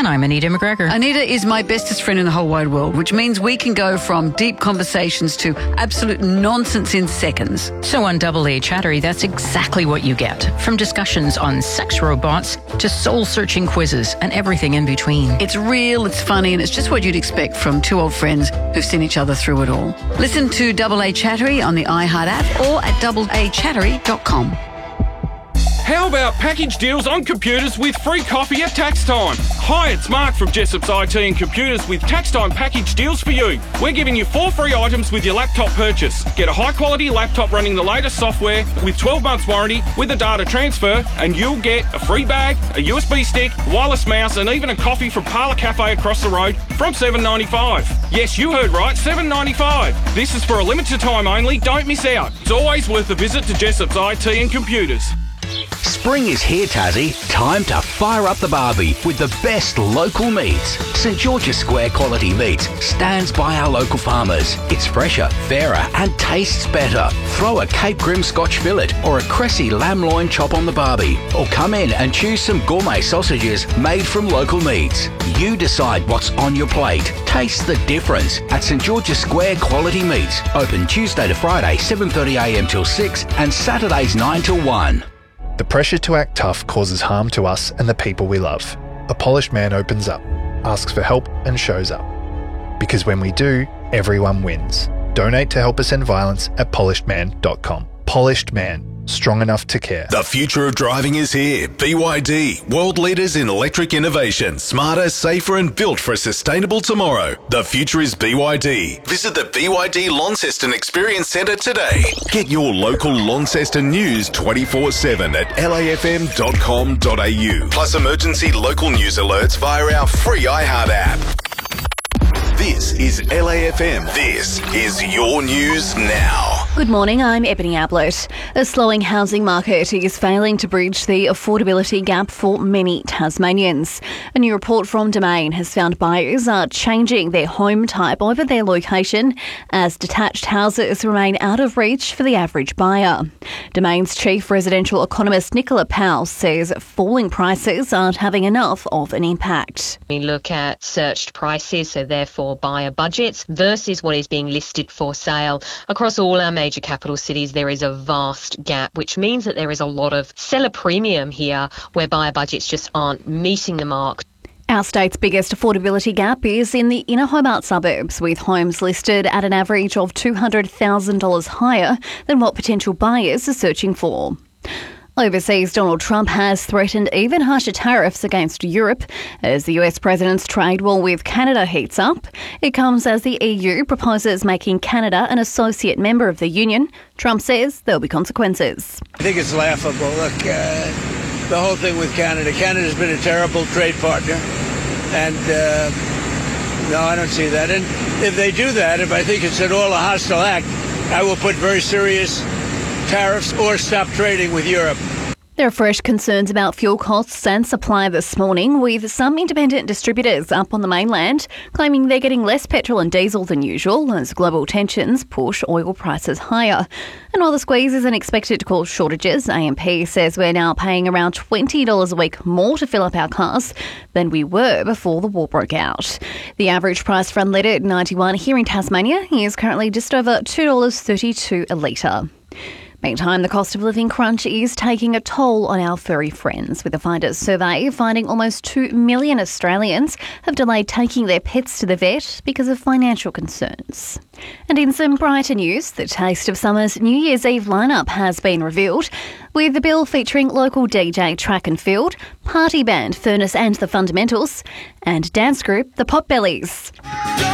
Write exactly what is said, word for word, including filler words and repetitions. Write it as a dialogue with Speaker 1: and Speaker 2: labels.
Speaker 1: And I'm Anita McGregor.
Speaker 2: Anita is my bestest friend in the whole wide world, which means we can go from deep conversations to absolute nonsense in seconds.
Speaker 1: So on Double A Chattery, that's exactly what you get. From discussions on sex robots to soul-searching quizzes and everything in between.
Speaker 2: It's real, it's funny, and it's just what you'd expect from two old friends who've seen each other through it all. Listen to Double A Chattery on the iHeart app or at double a chattery dot com.
Speaker 3: How about package deals on computers with free coffee at tax time? Hi, it's Mark from Jessop's I T and Computers with tax time package deals for you. We're giving you four free items with your laptop purchase. Get a high quality laptop running the latest software with twelve months warranty with a data transfer, and you'll get a free bag, a U S B stick, wireless mouse, and even a coffee from Parlour Cafe across the road from seven dollars ninety-five. Yes, you heard right, seven dollars ninety-five. This is for a limited time only, don't miss out. It's always worth a visit to Jessop's I T and Computers.
Speaker 4: Spring is here, Tassie. Time to fire up the barbie with the best local meats. St George's Square Quality Meats stands by our local farmers. It's fresher, fairer and tastes better. Throw a Cape Grim Scotch fillet or a Cressy lamb loin chop on the barbie. Or come in and choose some gourmet sausages made from local meats. You decide what's on your plate. Taste the difference at St George's Square Quality Meats. Open Tuesday to Friday, seven thirty a m till six and Saturdays nine till one.
Speaker 5: The pressure to act tough causes harm to us and the people we love. A polished man opens up, asks for help and shows up. Because when we do, everyone wins. Donate to help us end violence at polished man dot com. Polished Man. Strong enough to care.
Speaker 6: The future of driving is here. B Y D, world leaders in electric innovation. Smarter, safer and built for a sustainable tomorrow. The future is B Y D. Visit the B Y D Launceston Experience Centre today. Get your local Launceston news twenty-four seven at L A F M dot com dot a u. Plus emergency local news alerts via our free iHeart app. This is L A F M. This is your news now.
Speaker 7: Good morning, I'm Ebony Ablett. A slowing housing market is failing to bridge the affordability gap for many Tasmanians. A new report from Domain has found buyers are changing their home type over their location as detached houses remain out of reach for the average buyer. Domain's chief residential economist Nicola Powell says falling prices aren't having enough of an impact.
Speaker 8: We look at searched prices, so therefore buyer budgets, versus what is being listed for sale. Across all our major capital cities, there is a vast gap, which means that there is a lot of seller premium here where buyer budgets just aren't meeting the mark.
Speaker 7: Our state's biggest affordability gap is in the inner Hobart suburbs, with homes listed at an average of two hundred thousand dollars higher than what potential buyers are searching for. Overseas, Donald Trump has threatened even harsher tariffs against Europe as the U S president's trade war with Canada heats up. It comes as the E U proposes making Canada an associate member of the Union. Trump says there'll be consequences.
Speaker 9: I think it's laughable. Look, uh, the whole thing with Canada. Canada's been a terrible trade partner. And uh, no, I don't see that. And if they do that, if I think it's at all a hostile act, I will put very serious tariffs or stop trading with Europe.
Speaker 7: There are fresh concerns about fuel costs and supply this morning, with some independent distributors up on the mainland claiming they're getting less petrol and diesel than usual as global tensions push oil prices higher. And while the squeeze isn't expected to cause shortages, A M P says we're now paying around twenty dollars a week more to fill up our cars than we were before the war broke out. The average price for unleaded ninety-one here in Tasmania is currently just over two dollars thirty-two a litre. Meantime, the cost of living crunch is taking a toll on our furry friends, with a Finders survey finding almost two million Australians have delayed taking their pets to the vet because of financial concerns. And in some brighter news, the Taste of Summer's New Year's Eve lineup has been revealed, with the bill featuring local D J Track and Field, party band Furnace and the Fundamentals, and dance group The Potbellies.